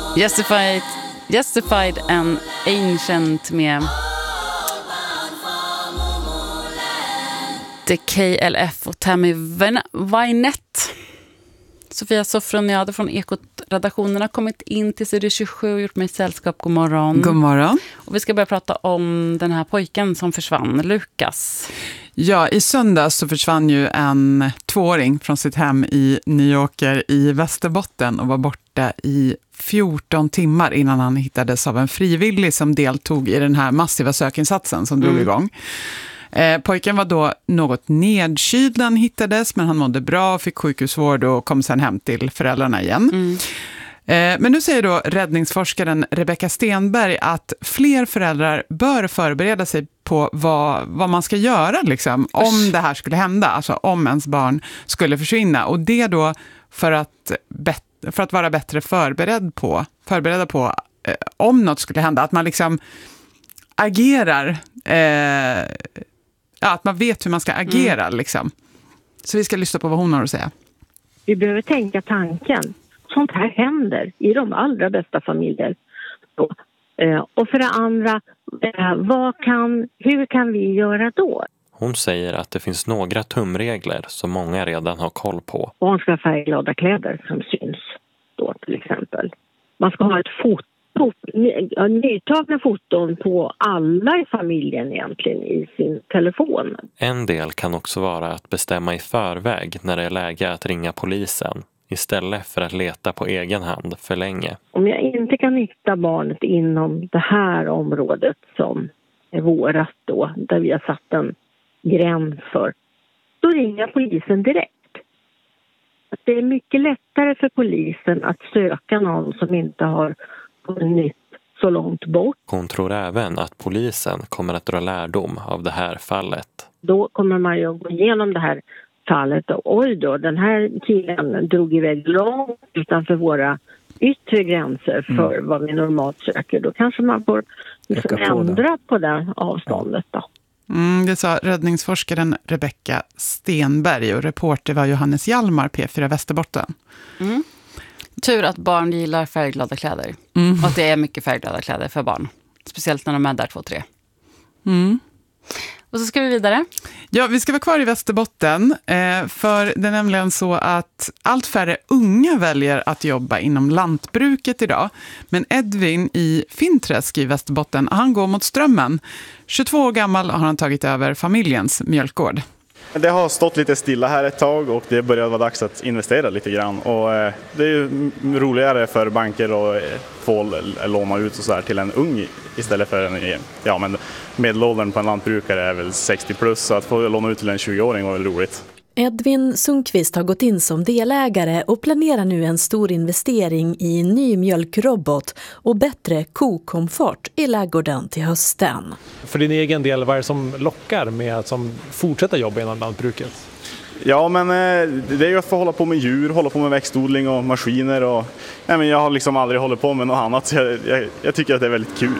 Justified and Ancient med The KLF och Tammy Wynette. Sofia Soffroniade från Ekot-redaktionen har kommit in till Studio 27 och gjort mig sällskap. God morgon. God morgon. Och vi ska börja prata om den här pojken som försvann, Lukas. Ja, i söndags så försvann ju en 2-åring från sitt hem i Nyåker i Västerbotten och var borta i 14 timmar innan han hittades av en frivillig som deltog i den här massiva sökinsatsen som drog igång. Pojken var då något nedkyld när han hittades, men han mådde bra, fick sjukhusvård och kom sen hem till föräldrarna igen. Men nu säger då räddningsforskaren Rebecka Stenberg att fler föräldrar bör förbereda sig på vad man ska göra liksom, om det här skulle hända, alltså om ens barn skulle försvinna. Och det då för att vara bättre förberedda på om något skulle hända, att man liksom agerar, att man vet hur man ska agera liksom. Så vi ska lyssna på vad hon har att säga. Vi behöver tänka tanken. Sånt här händer i de allra bästa familjer. Och för det andra, hur kan vi göra då? Hon säger att det finns några tumregler som många redan har koll på. Barn ska ha färgglada kläder som syns då till exempel. Man ska ha ett nytagna foton på alla i familjen egentligen i sin telefon. En del kan också vara att bestämma i förväg när det är läge att ringa polisen istället för att leta på egen hand för länge. Om jag inte kan hitta barnet inom det här området som är vårat då, där vi har satt en gräns för, då ringer jag polisen direkt. Det är mycket lättare för polisen att söka någon som inte har funnits så långt bort. Hon tror även att polisen kommer att dra lärdom av det här fallet. Då kommer man ju att gå igenom det här fallet och oj då, den här killen drog iväg långt utanför våra yttre gränser för vad vi normalt söker. Då kanske man får liksom ändra på det avståndet då. Det sa räddningsforskaren Rebecka Stenberg och reporter var Johannes Hjalmar, P4 Västerbotten. Tur att barn gillar färgglada kläder. Och att det är mycket färgglada kläder för barn. Speciellt när de är där 2-3. Och så ska vi vidare. Ja, vi ska vara kvar i Västerbotten. För det är nämligen så att allt färre unga väljer att jobba inom lantbruket idag. Men Edvin i Finträsk i Västerbotten, han går mot strömmen. 22 år gammal har han tagit över familjens mjölkgård. Det har stått lite stilla här ett tag och det börjar vara dags att investera lite grann. Och det är ju roligare för banker att få låna ut och så här till en ung istället för en medelåldern på en lantbrukare är väl 60 plus, så att få låna ut till en 20-åring var väl roligt. Edvin Sundqvist har gått in som delägare och planerar nu en stor investering i en ny mjölkrobot och bättre kokomfort i ladugården till hösten. För din egen del, vad är det som lockar med att fortsätta jobba inom lantbruket? Ja, men det är ju att få hålla på med djur, hålla på med växtodling och maskiner. Och, jag har liksom aldrig hållit på med något annat, så jag tycker att det är väldigt kul.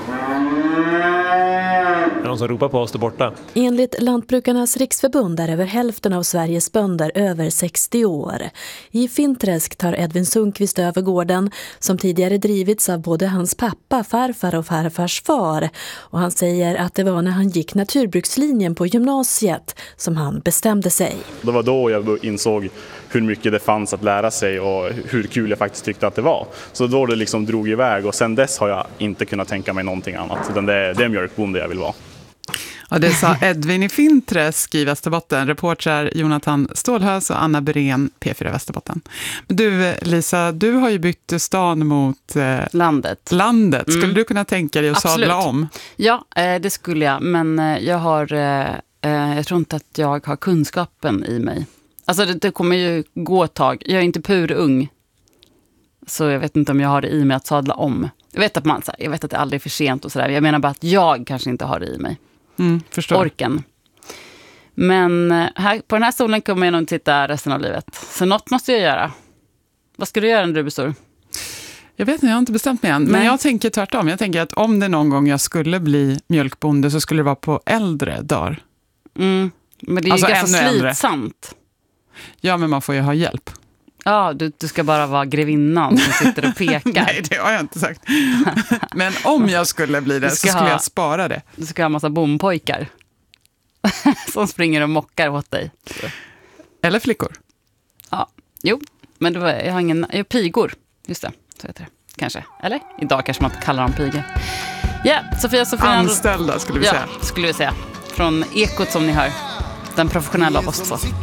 Någon som ropar på oss där borta. Enligt Lantbrukarnas riksförbund är över hälften av Sveriges bönder över 60 år. I Finträsk tar Edvin Sundqvist över gården som tidigare drivits av både hans pappa, farfar och farfars far. Och han säger att det var när han gick naturbrukslinjen på gymnasiet som han bestämde sig. Det var då jag insåg hur mycket det fanns att lära sig och hur kul jag faktiskt tyckte att det var. Så då det liksom drog iväg och sen dess har jag inte kunnat tänka mig någonting annat. Utan det är mjölkbonde jag vill vara. Ja, det sa Edvin i Finträsk i Västerbotten. Reportrar Jonathan Stålhös och Anna Berén, P4 Västerbotten. Men du, Lisa, du har ju bytt stan mot landet. Skulle du kunna tänka dig att sadla om? Ja, det skulle jag. Men jag tror inte att jag har kunskapen i mig. Alltså det kommer ju gå ett tag. Jag är inte pur ung. Så jag vet inte om jag har det i mig att sadla om. Jag vet att det aldrig är för sent och sådär. Jag menar bara att jag kanske inte har det i mig. Förstår. Orken. Men på den här stolen kommer jag nog inte sitta resten av livet. Så något måste jag göra. Vad ska du göra när du blir stor? Jag vet inte, jag har inte bestämt mig än. Men jag tänker tvärtom. Jag tänker att om det någon gång jag skulle bli mjölkbonde så skulle det vara på äldre dagar. Men det är ju ganska slitsamt. Ja, men man får ju ha hjälp. Ja, du ska bara vara grevinnan som sitter och pekar. Nej, det har jag inte sagt. Men om jag skulle bli det så skulle jag spara det. Du ska ha en massa bompojkar som springer och mockar åt dig. Eller flickor. Ja, jo. Men jag har pigor. Just det, så heter det. Kanske. Eller? Idag kanske man inte kallar dem pigor. Ja, Sofia. Anställda skulle vi säga. Ja, skulle vi säga. Från Ekot som ni hör. Den professionella av oss två.